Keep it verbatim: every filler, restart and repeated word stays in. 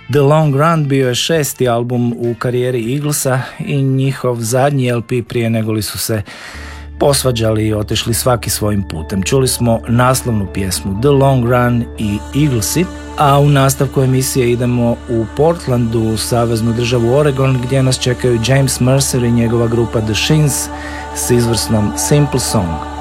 The Long Run bio je šesti album u karijeri Eaglesa i njihov zadnji L P prije nego li su se posvađali i otišli svaki svojim putem. Čuli smo naslovnu pjesmu The Long Run i Eaglesi, a u nastavku emisije idemo u Portlandu, u saveznu državu Oregon, gdje nas čekaju James Mercer i njegova grupa The Shins s izvrsnom Simple Song.